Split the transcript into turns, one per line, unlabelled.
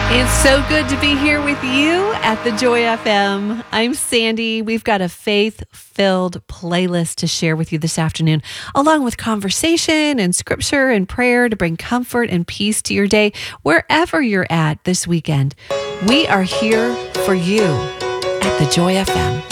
It's so good to be here with you at the Joy FM. I'm Sandy. We've got a faith-filled playlist to share with you this afternoon, along with conversation and scripture and prayer to bring comfort and peace to your day, wherever you're at this weekend. We are here for you at the Joy FM.